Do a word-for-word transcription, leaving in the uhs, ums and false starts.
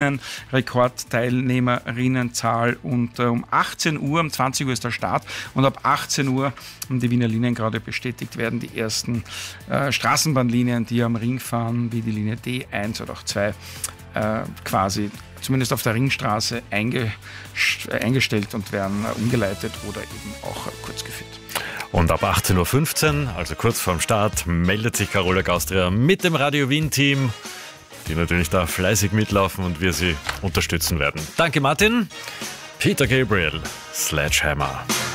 Linien, Rekordteilnehmerinnenzahl. Und äh, um achtzehn Uhr, um zwanzig Uhr ist der Start und ab achtzehn Uhr, um die Wiener Linien gerade bestätigt werden, die ersten äh, Straßenbahnlinien, die am Ring fahren, wie die Linie D eins oder auch zwei, äh, quasi zumindest auf der Ringstraße einge- eingestellt und werden äh, umgeleitet oder eben auch äh, kurz geführt. Und ab achtzehn Uhr fünfzehn, also kurz vorm Start, meldet sich Carola Gaustria mit dem Radio Wien-Team, die natürlich da fleißig mitlaufen und wir sie unterstützen werden. Danke Martin. Peter Gabriel, Sledgehammer.